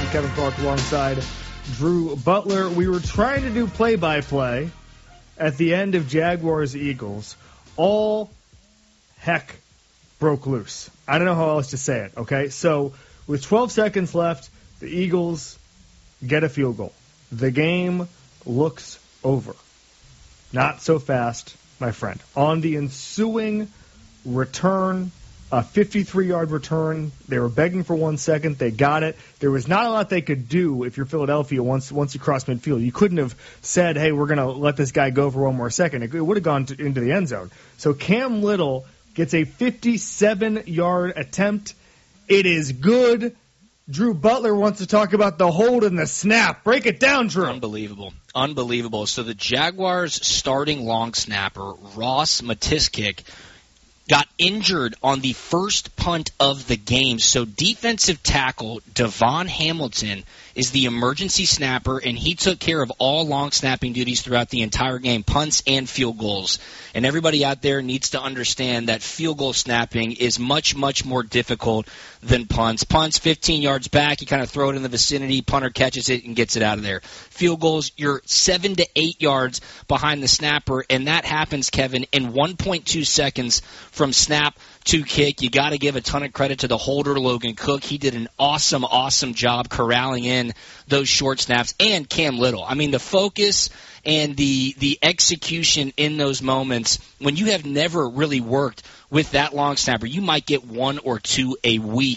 Kevin Clark alongside Drew Butler. We were trying to do play-by-play at the end of Jaguars-Eagles. All heck broke loose. I don't know how else to say it, okay? So with 12 seconds left, the Eagles get a field goal. The game looks over. Not so fast, my friend. On the ensuing return, a 53-yard return, they were begging for 1 second. They got it. There was not a lot they could do if you're Philadelphia once you cross midfield. You couldn't have said, hey, we're going to let this guy go for one more second. It would have gone into the end zone. So Cam Little gets a 57-yard attempt. It is good. Drew Butler wants to talk about the hold and the snap. Break it down, Drew. Unbelievable. So the Jaguars' starting long snapper, Ross Matiskik, got injured on the first punt of the game. So defensive tackle Devon Hamilton is the emergency snapper, and he took care of all long snapping duties throughout the entire game, punts and field goals. And everybody out there needs to understand that field goal snapping is much, much more difficult than punts. Punts, 15 yards back, you kind of throw it in the vicinity, punter catches it and gets it out of there. Field goals, you're 7 to 8 yards behind the snapper, and that happens, Kevin, in 1.2 seconds from snap to kick. You got to give a ton of credit to the holder, Logan Cook. He did an awesome job corralling in those short snaps, and Cam Little. I mean, the focus and the execution in those moments, when you have never really worked with that long snapper, you might get 1 or 2 a week.